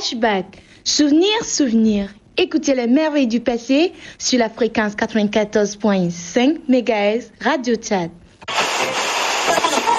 Flashback, souvenirs. Écoutez les merveilles du passé sur la fréquence 94.5 MHz Radio Tchad.